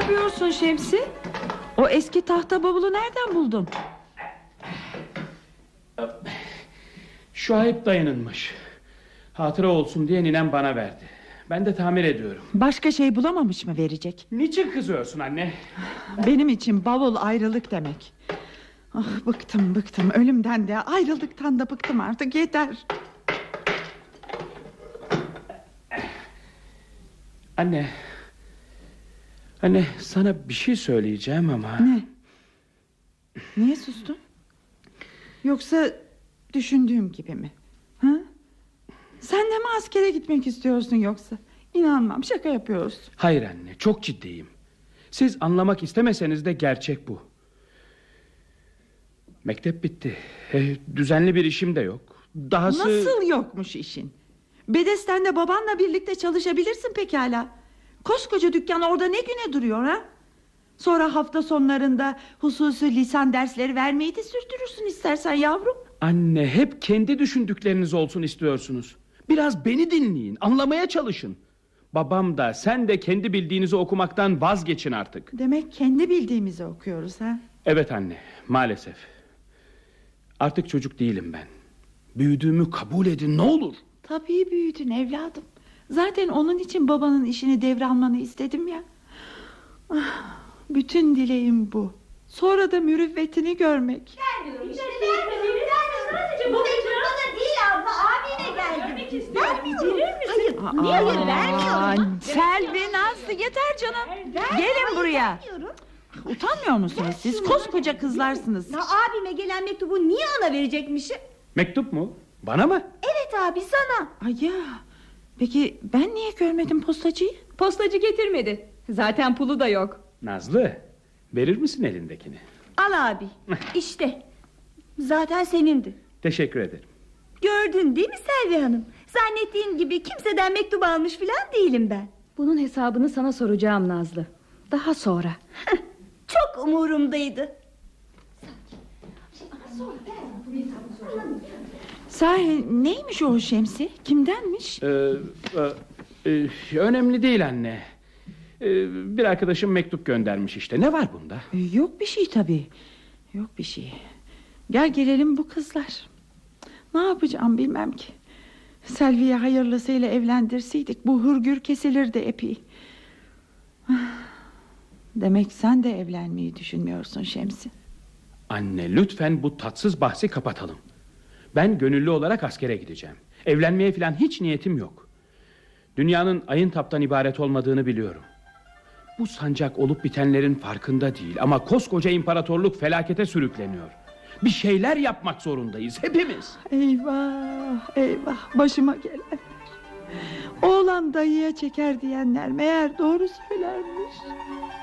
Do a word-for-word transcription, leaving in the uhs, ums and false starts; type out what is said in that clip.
yapıyorsun Şemsi? O eski tahta bavulu nereden buldun? Şuayb dayınınmış. Hatıra olsun diye ninem bana verdi. Ben de tamir ediyorum. Başka şey bulamamış mı verecek? Niçin kızıyorsun anne? Benim için bavul ayrılık demek. Ah, bıktım bıktım, ölümden de ayrılıktan da bıktım artık, yeter. Anne, Anne sana bir şey söyleyeceğim ama... Ne? Niye sustun? Yoksa düşündüğüm gibi mi? Ha? Sen de mi askere gitmek istiyorsun yoksa? İnanmam, şaka yapıyorsun. Hayır anne, çok ciddiyim. Siz anlamak istemeseniz de gerçek bu. Mektep bitti. E, düzenli bir işim de yok. Dahası... Nasıl yokmuş işin? Bedesten'de babanla birlikte çalışabilirsin pekala. Koskoca dükkan orada ne güne duruyor ha? Sonra hafta sonlarında hususi lisan dersleri vermeyi de sürdürürsün istersen yavrum. Anne, hep kendi düşündükleriniz olsun istiyorsunuz. Biraz beni dinleyin, anlamaya çalışın. Babam da sen de kendi bildiğinizi okumaktan vazgeçin artık. Demek kendi bildiğimizi okuyoruz ha? Evet anne, maalesef. Artık çocuk değilim ben. Büyüdüğümü kabul edin ne olur. Tabii büyüdün evladım. Zaten onun için babanın işini devralmanı istedim ya. Ah, bütün dileğim bu. Sonra da mürüvvetini görmek. Vermiyorum işte, vermiyorum. Sadece bu mektup bana değil abla, abine geldi. Vermiyorum. Hayır, niye hayır vermiyorum? Selvi, Nazlı, yeter canım. Gelin buraya. Utanmıyor musunuz siz? Koskoca kızlarsınız. Ya abime gelen mektubu niye ona verecekmişim? Mektup mu? Bana mı? Evet abi, sana. Ay ya. Peki ben niye görmedim postacıyı? Postacı getirmedi. Zaten pulu da yok. Nazlı, verir misin elindekini? Al abi. İşte. Zaten senindi. Teşekkür ederim. Gördün değil mi Selvi Hanım? Zannettiğin gibi kimseden mektup almış filan değilim ben. Bunun hesabını sana soracağım Nazlı. Daha sonra. Çok umurumdaydı. Sahi neymiş o Şemsi? Kimdenmiş? Ee, e, e, önemli değil anne. Ee, bir arkadaşım mektup göndermiş işte. Ne var bunda? Yok bir şey tabii. Yok bir şey. Gel gelelim bu kızlar. Ne yapacağım bilmem ki. Selvi'ye hayırlısıyla evlendirseydik bu hırgür kesilirdi epey. Demek sen de evlenmeyi düşünmüyorsun Şemsi. Anne, lütfen bu tatsız bahsi kapatalım. Ben gönüllü olarak askere gideceğim. Evlenmeye falan hiç niyetim yok. Dünyanın Ayıntap'tan ibaret olmadığını biliyorum. Bu sancak olup bitenlerin farkında değil. Ama koskoca imparatorluk felakete sürükleniyor. Bir şeyler yapmak zorundayız hepimiz. Eyvah eyvah, başıma gelenler. Oğlan dayıya çeker diyenler meğer doğru söylermiş.